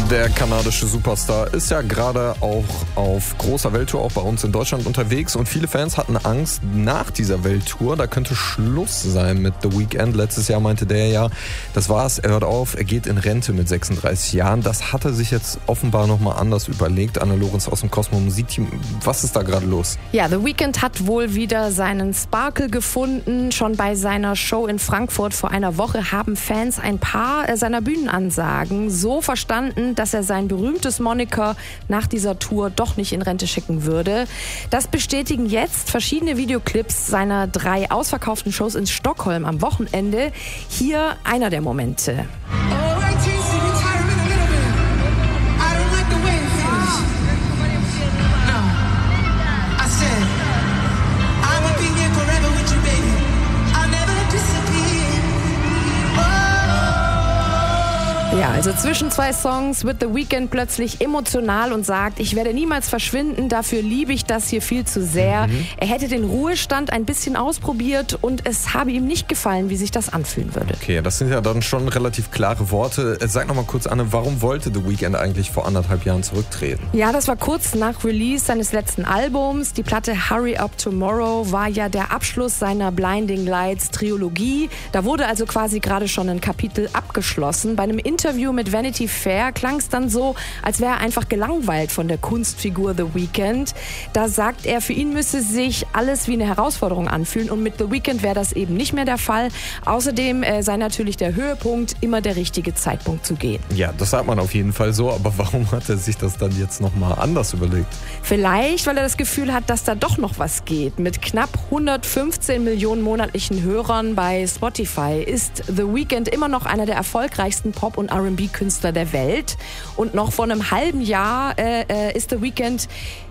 Der kanadische Superstar ist ja gerade auch auf großer Welttour, auch bei uns in Deutschland unterwegs. Und viele Fans hatten Angst nach dieser Welttour. Da könnte Schluss sein mit The Weeknd. Letztes Jahr meinte der ja, das war's, er hört auf, er geht in Rente mit 36 Jahren. Das hat er sich jetzt offenbar nochmal anders überlegt. Anne Lorenz aus dem Cosmo Musikteam. Was ist da gerade los? Ja, The Weeknd hat wohl wieder seinen Sparkle gefunden. Schon bei seiner Show in Frankfurt vor einer Woche haben Fans ein paar seiner Bühnenansagen so verstanden, dass er sein berühmtes Moniker nach dieser Tour doch nicht in Rente schicken würde. Das bestätigen jetzt verschiedene Videoclips seiner 3 ausverkauften Shows in Stockholm am Wochenende. Hier einer der Momente. Ja, also zwischen 2 Songs wird The Weeknd plötzlich emotional und sagt, ich werde niemals verschwinden, dafür liebe ich das hier viel zu sehr. Er hätte den Ruhestand ein bisschen ausprobiert und es habe ihm nicht gefallen, wie sich das anfühlen würde. Okay, das sind ja dann schon relativ klare Worte. Sag noch mal kurz, Anne, warum wollte The Weeknd eigentlich vor 1,5 Jahren zurücktreten? Ja, das war kurz nach Release seines letzten Albums. Die Platte Hurry Up Tomorrow war ja der Abschluss seiner Blinding Lights Trilogie. Da wurde also quasi gerade schon ein Kapitel abgeschlossen. Bei einem Interview mit Vanity Fair klang es dann so, als wäre er einfach gelangweilt von der Kunstfigur The Weeknd. Da sagt er, für ihn müsse sich alles wie eine Herausforderung anfühlen und mit The Weeknd wäre das eben nicht mehr der Fall. Außerdem sei natürlich der Höhepunkt immer der richtige Zeitpunkt zu gehen. Ja, das sagt man auf jeden Fall so, aber warum hat er sich das dann jetzt nochmal anders überlegt? Vielleicht, weil er das Gefühl hat, dass da doch noch was geht. Mit knapp 115 Millionen monatlichen Hörern bei Spotify ist The Weeknd immer noch einer der erfolgreichsten Pop- und R&B-Künstler der Welt. Und noch vor einem halben Jahr ist The Weeknd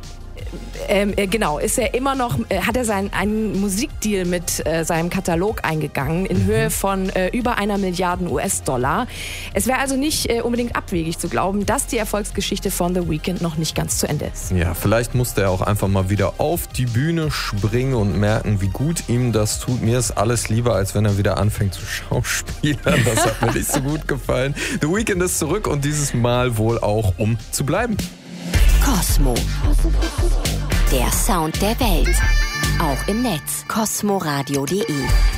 ist er immer noch, hat er einen Musikdeal mit seinem Katalog eingegangen in Höhe von über 1 Milliarde US-Dollar. Es wäre also nicht unbedingt abwegig zu glauben, dass die Erfolgsgeschichte von The Weeknd noch nicht ganz zu Ende ist. Ja, vielleicht musste er auch einfach mal wieder auf die Bühne springen und merken, wie gut ihm das tut. Mir ist alles lieber, als wenn er wieder anfängt zu schauspielern. Das hat mir nicht so gut gefallen. The Weeknd ist zurück und dieses Mal wohl auch, um zu bleiben. Cosmo. Der Sound der Welt. Auch im Netz. cosmoradio.de